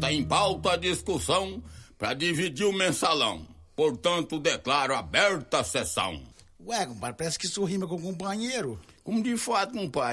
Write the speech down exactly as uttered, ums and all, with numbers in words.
Está em pauta a discussão para dividir o mensalão. Portanto, declaro aberta a sessão. Ué, compadre, parece que isso rima com companheiro. Como de fato, compadre.